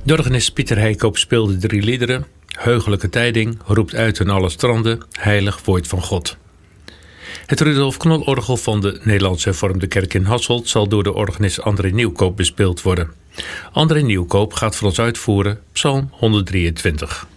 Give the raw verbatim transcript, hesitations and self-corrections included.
De organist Pieter Heikoop speelde drie liederen. Heugelijke tijding, roept uit aan alle stranden, heilig woord van God. Het Rudolf Knol-orgel van de Nederlandse Hervormde Kerk in Hasselt zal door de organist André Nieuwkoop bespeeld worden. André Nieuwkoop gaat voor ons uitvoeren Psalm honderddrieëntwintig.